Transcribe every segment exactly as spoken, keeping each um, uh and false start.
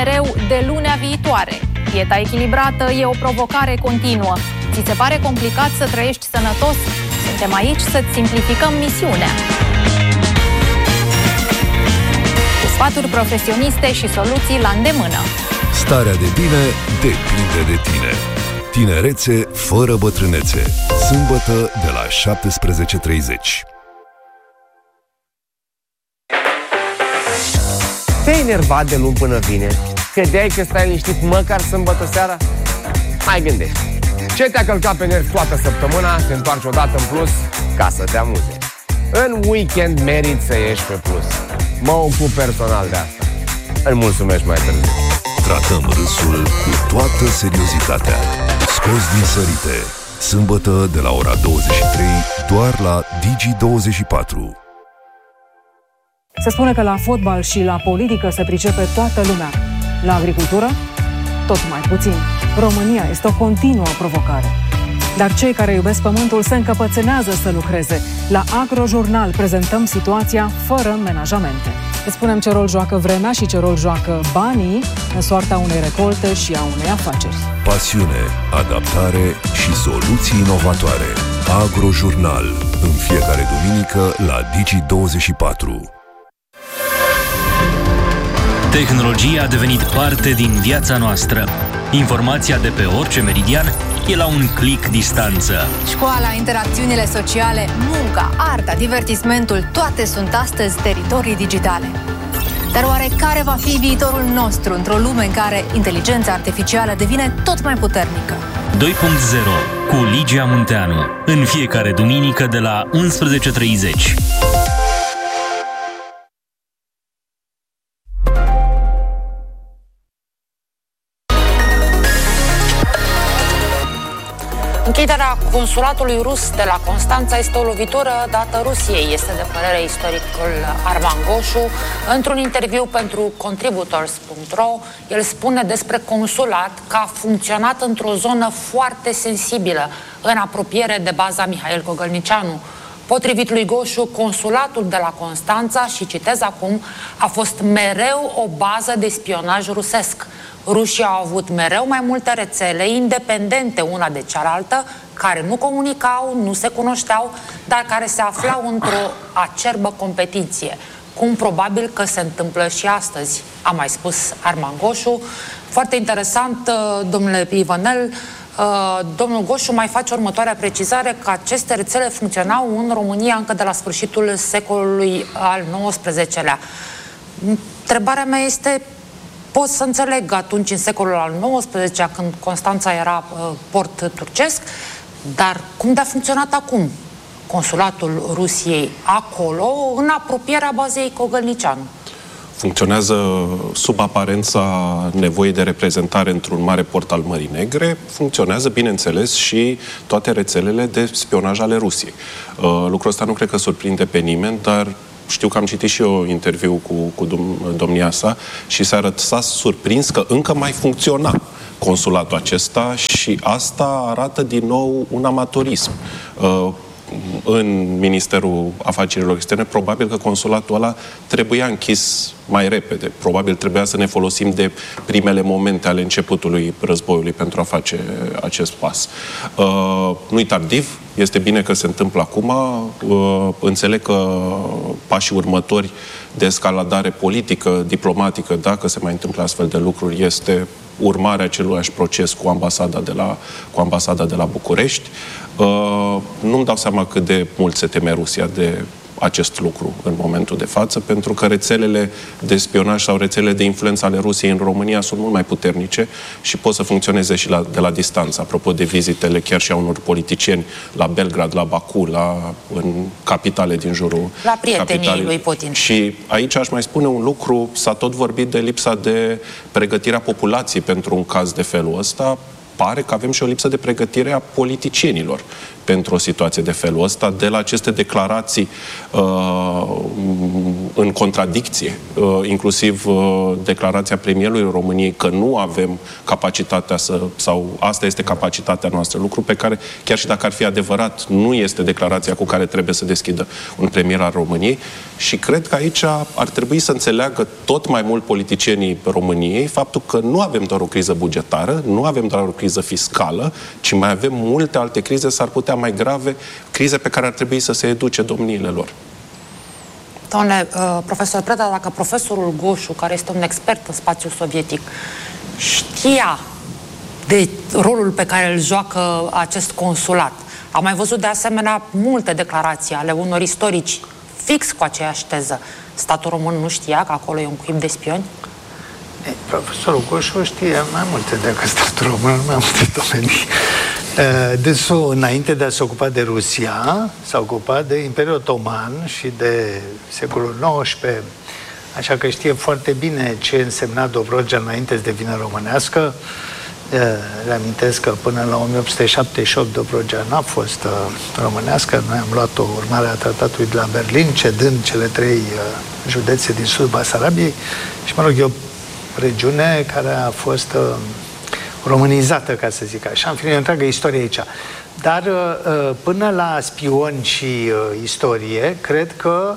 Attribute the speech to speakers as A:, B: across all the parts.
A: mereu de lunea viitoare. Dieta echilibrată e o provocare continuă. Ți se pare complicat să trăiești sănătos? Suntem aici să-ți simplificăm misiunea. Cu sfaturi profesioniste și soluții la îndemână.
B: Starea de bine depinde de tine. Tinerețe fără bătrânețe. Sâmbătă de la șaptesprezece și treizeci.
C: Te-ai enervat de luni până vineri? Credeai că stai liniștit măcar sâmbătă seara? Mai gândești. Ce te-a călcat pe nervi toată săptămâna, te întoarci odată în plus ca să te amuze. În weekend meriți să ieși pe plus. Mă ocup personal de asta. Îmi mulțumesc mai târziu.
B: Tratăm râsul cu toată seriozitatea. Scos din sărite. Sâmbătă de la ora douăzeci și trei, doar la Digi douăzeci și patru.
D: Se spune că la fotbal și la politică se pricepe toată lumea. La agricultură, tot mai puțin. România este o continuă provocare. Dar cei care iubesc pământul se încăpățânează să lucreze. La Agrojurnal prezentăm situația fără menajamente. Îți spunem ce rol joacă vremea și ce rol joacă banii în soarta unei recolte și a unei afaceri.
B: Pasiune, adaptare și soluții inovatoare. Agrojurnal. În fiecare duminică la Digi douăzeci și patru.
E: Tehnologia a devenit parte din viața noastră. Informația de pe orice meridian e la un click distanță.
F: Școala, interacțiunile sociale, munca, arta, divertismentul, toate sunt astăzi teritorii digitale. Dar oare care va fi viitorul nostru într-o lume în care inteligența artificială devine tot mai puternică?
E: doi punct zero cu Ligia Munteanu. În fiecare duminică de la unsprezece și treizeci.
G: Închiderea consulatului rus de la Constanța este o lovitură dată Rusiei, este de părere istoricul Arman Goșu. Într-un interviu pentru Contributors punct ro, el spune despre consulat că a funcționat într-o zonă foarte sensibilă, în apropiere de baza Mihail Gogălnicianu. Potrivit lui Goșu, consulatul de la Constanța, și citez acum, a fost mereu o bază de spionaj rusesc. Rușii au avut mereu mai multe rețele independente una de cealaltă, care nu comunicau, nu se cunoșteau, dar care se aflau într-o acerbă competiție. Cum probabil că se întâmplă și astăzi, a mai spus Arman Goșu. Foarte interesant, domnule Ivănel, domnul Goșu mai face următoarea precizare, că aceste rețele funcționau în România încă de la sfârșitul secolului al nouăsprezecelea. Întrebarea mea este, pot să înțeleg atunci, în secolul al nouăsprezecelea, când Constanța era uh, port turcesc, dar cum de-a funcționat acum consulatul Rusiei acolo, în apropierea bazei Gogălnicianu?
H: Funcționează sub aparența nevoii de reprezentare într-un mare port al Mării Negre, funcționează, bineînțeles, și toate rețelele de spionaj ale Rusiei. Uh, lucrul ăsta nu cred că surprinde pe nimeni, dar știu că am citit și eu interviu cu, cu dom- domnia sa și s-a arătat surprins că încă mai funcționa consulatul acesta și asta arată din nou un amatorism. Uh, în Ministerul Afacerilor Externe, probabil că consulatul ăla trebuia închis mai repede. Probabil trebuia să ne folosim de primele momente ale începutului războiului pentru a face acest pas. Uh, nu-i tardiv, este bine că se întâmplă acum. Uh, înțeleg că pașii următori de escaladare politică, diplomatică, dacă se mai întâmplă astfel de lucruri, este urmarea aceluiași proces cu ambasada de la, cu ambasada de la București. Uh, nu-mi dau seama cât de mult se teme Rusia de acest lucru în momentul de față, pentru că rețelele de spionaj sau rețelele de influență ale Rusiei în România sunt mult mai puternice și pot să funcționeze și la, de la distanță. Apropo de vizitele chiar și a unor politicieni la Belgrad, la Baku, la, în capitale din jurul
G: la prietenii
H: capitalei.
G: lui Putin.
H: Și aici aș mai spune un lucru, s-a tot vorbit de lipsa de pregătirea populației pentru un caz de felul ăsta. pare că avem și o lipsă de pregătire a politicienilor pentru o situație de felul ăsta, de la aceste declarații uh, în contradicție, uh, inclusiv uh, declarația premierului României că nu avem capacitatea să, sau asta este capacitatea noastră, lucru pe care, chiar și dacă ar fi adevărat, nu este declarația cu care trebuie să deschidă un premier al României și cred că aici ar trebui să înțeleagă tot mai mult politicienii României faptul că nu avem doar o criză bugetară, nu avem doar o criză fiscală, ci mai avem multe alte crize, s-ar putea mai grave, crize pe care ar trebui să se educe domniile lor.
G: Doamne, uh, profesor Preda, dacă profesorul Goșu, care este un expert în spațiul sovietic, știa de rolul pe care îl joacă acest consulat, am mai văzut de asemenea multe declarații ale unor istorici fix cu aceeași teză. Statul român nu știa că acolo e un cuib de spioni?
I: Ei, profesorul Goșu știe mai multe decât statul român, mai multe domenii. Dânsul, înainte de a se ocupa de Rusia, s-a ocupat de Imperiul Otoman și de secolul nouăsprezece, așa că știe foarte bine ce însemna Dobrogea înainte să devină românească. Reamintesc că până la o mie opt sute șaptezeci și opt Dobrogea n-a fost românească. Noi am luat-o urmare a tratatului de la Berlin, cedând cele trei județe din sudul Basarabiei și, mă rog, e o regiune care a fost românizată, ca să zic așa. În fine, e o întreagă istorie aici. Dar până la spioni și istorie, cred că,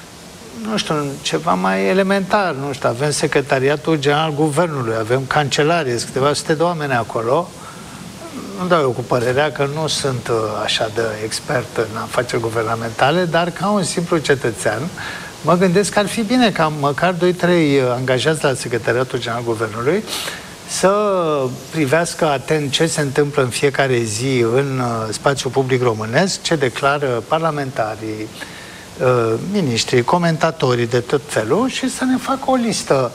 I: nu știu, ceva mai elementar, nu știu, avem Secretariatul General Guvernului, avem cancelarie, câteva sute de oameni acolo. Nu dau eu cu părerea că nu sunt așa de expert în afaceri guvernamentale, dar ca un simplu cetățean, mă gândesc că ar fi bine ca măcar doi trei angajați la Secretariatul General Guvernului să privească atent ce se întâmplă în fiecare zi în spațiul public românesc, ce declară parlamentarii, miniștrii, comentatorii de tot felul și să ne facă o listă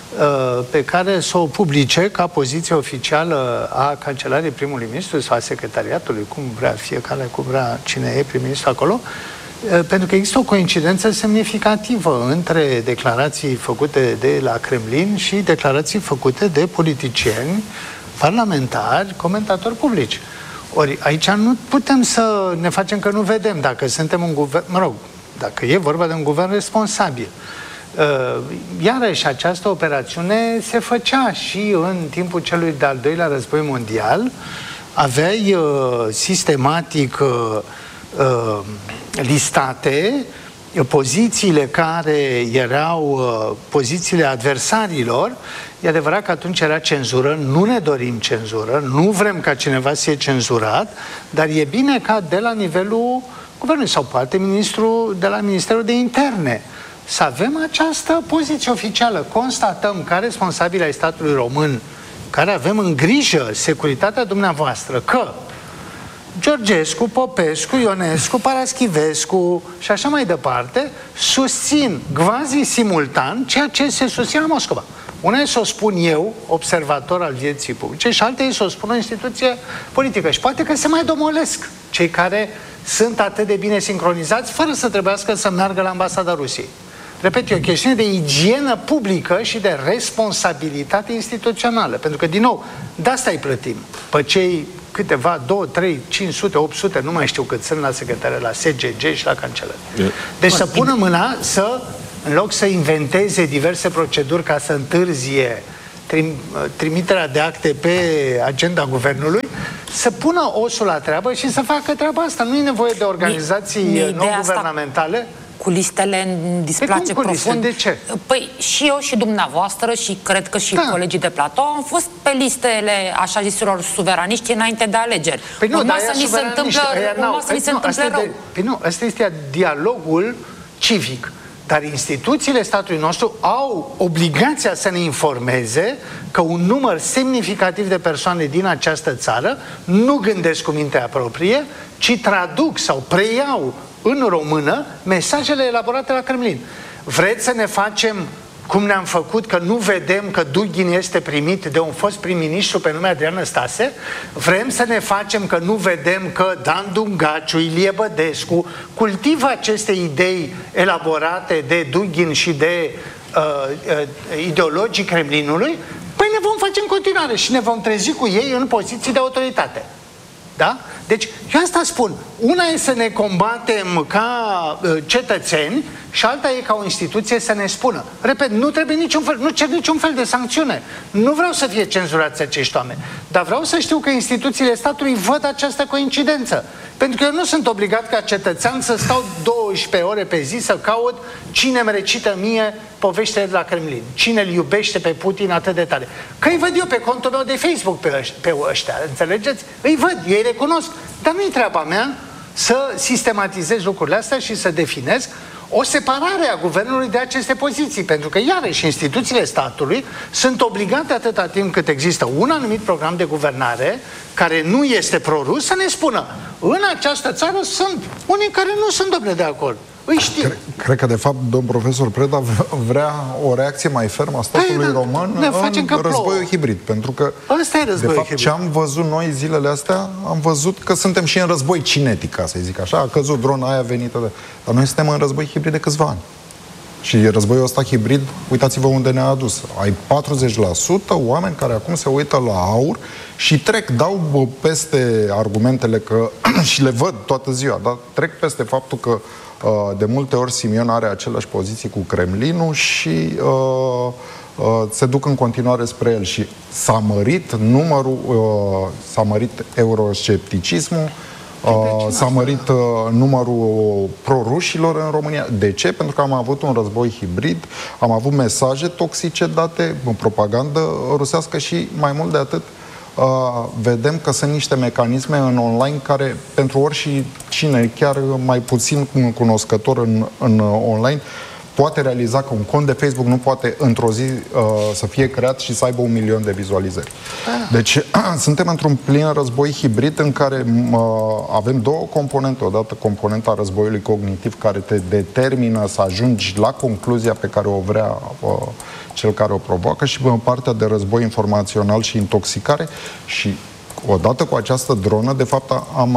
I: pe care să o publice ca poziție oficială a Cancelariei Primului Ministru sau a Secretariatului, cum vrea fiecare, cum vrea cine e prim-ministru acolo, pentru că există o coincidență semnificativă între declarații făcute de la Kremlin și declarații făcute de politicieni, parlamentari, comentatori publici. Ori aici nu putem să ne facem că nu vedem dacă suntem un guvern, mă rog, dacă e vorba de un guvern responsabil. Iarăși, această operațiune se făcea și în timpul celui de-al doilea război mondial. Aveai sistematic listate pozițiile care erau pozițiile adversarilor. E adevărat că atunci era cenzură, nu ne dorim cenzură, nu vrem ca cineva să fie cenzurat, dar e bine ca de la nivelul guvernului sau poate ministrul de la Ministerul de Interne să avem această poziție oficială. Constatăm ca responsabili ai statului român, care avem în grijă securitatea dumneavoastră, că Georgescu, Popescu, Ionescu, Paraschivescu și așa mai departe susțin quasi simultan ceea ce se susține la Moscova. Una e să o spun eu, observator al vieții publice, și alta e să o spun o instituție politică. Și poate că se mai domolesc cei care sunt atât de bine sincronizați fără să trebuiască să meargă la ambasada Rusiei. Repet, e o chestiune de igienă publică și de responsabilitate instituțională. Pentru că, din nou, de asta îi plătim pe cei câteva, două, trei, cinci sute, opt sute, nu mai știu cât sunt la secretare, la S G G și la cancelare. Deci să pună mâna să, în loc să inventeze diverse proceduri ca să întârzie trim, trimiterea de acte pe agenda guvernului, să pună osul la treabă și să facă treaba asta. Nu e nevoie de organizații non-guvernamentale.
G: Cu listele îmi displace profund.
I: De ce?
G: Păi și eu și dumneavoastră și cred că și da. colegii de platou am fost pe listele așa zisilor suveraniști înainte de alegeri.
I: Păi nu,
G: urma
I: dar
G: să ni se întâmplă, urma să ni se întâmple rău.
I: De, păi nu, ăsta este dialogul civic. Dar instituțiile statului nostru au obligația să ne informeze că un număr semnificativ de persoane din această țară nu gândesc cu mintea proprie, ci traduc sau preiau în română mesajele elaborate la Kremlin. Vreți să ne facem cum ne-am făcut, că nu vedem că Dughin este primit de un fost prim-ministru pe nume Adrian Năstase? Vrem să ne facem că nu vedem că Dan Dungaciu, Ilie Bădescu cultivă aceste idei elaborate de Dughin și de uh, uh, ideologii Kremlinului? Păi ne vom face face în continuare și ne vom trezi cu ei în poziții de autoritate. Da? Deci, eu asta spun. Una e să ne combatem ca uh, cetățeni și alta e ca o instituție să ne spună. Repet, nu trebuie niciun fel, nu cer niciun fel de sancțiune. Nu vreau să fie cenzurați acești oameni. Dar vreau să știu că instituțiile statului văd această coincidență. Pentru că eu nu sunt obligat ca cetățean să stau douăsprezece ore pe zi să caut cine îmi recită mie poveștile de la Kremlin. Cine îl iubește pe Putin atât de tare. Că îi văd eu pe contul meu de Facebook pe ăștia, pe ăștia, înțelegeți? Îi văd, eu îi recunosc. Dar nu-i treaba mea să sistematizez lucrurile astea și să definez o separare a guvernului de aceste poziții, pentru că, iarăși, instituțiile statului sunt obligate atâta timp cât există un anumit program de guvernare care nu este pro-rus să ne spună, în această țară sunt unii care nu sunt, domnule, de acord. Îi știm.
J: Cred, cred că, de fapt, domn profesor Preda vrea o reacție mai fermă a statului
I: Hai,
J: român
I: ne
J: în războiul hibrid. Pentru că,
I: Asta e războiul
J: de fapt,
I: hibrid.
J: ce am văzut noi zilele astea, am văzut că suntem și în război cinetic, ca să zic așa. A căzut drona aia venită de... Dar noi suntem în război hibrid de câțiva ani. Și războiul ăsta hibrid, uitați-vă unde ne-a adus. Ai patruzeci la sută oameni care acum se uită la aur și trec, dau peste argumentele că și le văd toată ziua, dar trec peste faptul că de multe ori Simion are aceleași poziții cu Kremlinul și uh, uh, se duc în continuare spre el. Și s-a mărit numărul, uh, s-a mărit euroscepticismul, uh, s-a mărit uh, numărul prorușilor în România. De ce? Pentru că am avut un război hibrid, am avut mesaje toxice date, propagandă rusească și mai mult de atât, Uh, vedem că sunt niște mecanisme în online care, pentru oricine, chiar mai puțin cunoscător în, în online, poate realiza că un cont de Facebook nu poate într-o zi uh, să fie creat și să aibă un milion de vizualizări. Ah. Deci suntem într-un plin război hibrid în care uh, avem două componente. Odată componenta războiului cognitiv care te determină să ajungi la concluzia pe care o vrea uh, cel care o provoacă, și pe partea de război informațional și intoxicare. Și odată cu această dronă, de fapt, am,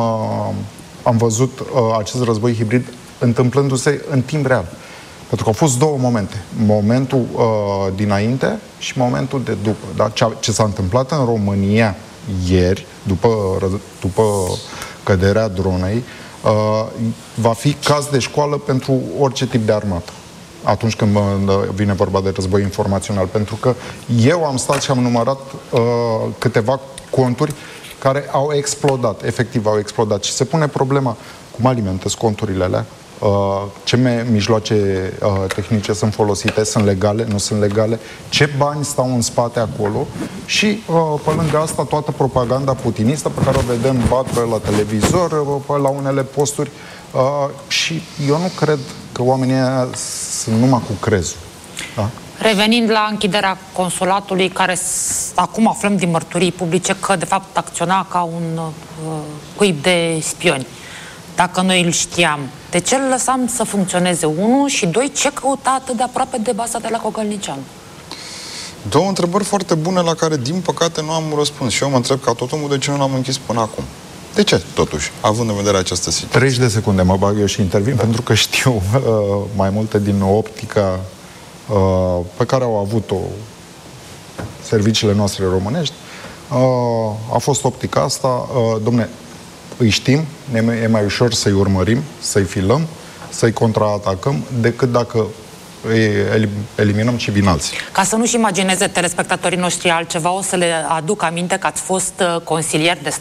J: am văzut uh, acest război hibrid întâmplându-se în timp real. Pentru că au fost două momente. Momentul uh, dinainte și momentul de după. Da? Ce, ce s-a întâmplat în România ieri, după, după căderea dronei, uh, va fi caz de școală pentru orice tip de armată atunci când vine vorba de război informațional. Pentru că eu am stat și am numărat uh, câteva conturi care au explodat, efectiv au explodat. Și se pune problema, cum alimentez conturile alea? Uh, ce mijloace uh, tehnice sunt folosite, sunt legale, nu sunt legale, ce bani stau în spate acolo și, uh, pe lângă asta, toată propaganda putinistă pe care o vedem bat pe la televizor, uh, pe la unele posturi. Uh, și eu nu cred că oamenii ăia sunt numai cu crezul. Da?
G: Revenind la închiderea consulatului, care acum aflăm din mărturii publice că de fapt acționa ca un uh, cuib de spioni. Dacă noi îl știam, de ce îl lăsam să funcționeze, unu, și doi, ce căuta atât de aproape de baza de la Cogălnicianu?
K: Două întrebări foarte bune la care, din păcate, nu am răspuns. Și eu mă întreb ca tot omul de ce nu l-am închis până acum. De ce, totuși, având în vedere această situație?
J: treizeci de secunde mă bag eu și intervin, da. Pentru că știu uh, mai multe din optica uh, pe care au avut-o serviciile noastre românești. Uh, a fost optica asta, uh, domne, îi știm, ne e mai ușor să-i urmărim, să-i filăm, să-i contraatacăm, decât dacă îi eliminăm și vin alții.
G: Ca să nu-și imagineze telespectatorii noștri altceva, o să le aduc aminte că ați fost consilier de